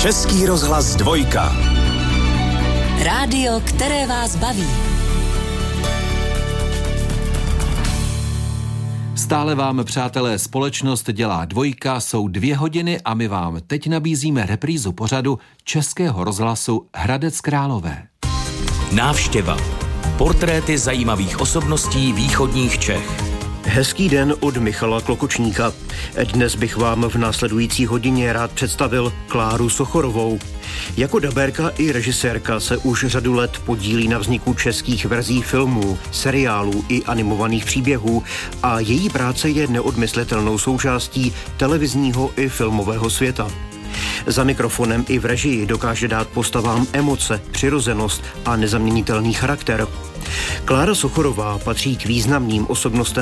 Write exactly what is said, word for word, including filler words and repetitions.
Český rozhlas dvojka. Rádio, které vás baví. Stále vám, přátelé, společnost dělá dvojka, jsou dvě hodiny a my vám teď nabízíme reprízu pořadu Českého rozhlasu Hradec Králové. Návštěva. Portréty zajímavých osobností východních Čech. Hezký den od Michala Klokočníka. Dnes bych vám v následující hodině rád představil Kláru Sochorovou. Jako dabérka i režisérka se už řadu let podílí na vzniku českých verzí filmů, seriálů i animovaných příběhů a její práce je neodmyslitelnou součástí televizního i filmového světa. Za mikrofonem i v režii dokáže dát postavám emoce, přirozenost a nezaměnitelný charakter. Klára Sochorová patří k významným osobnostem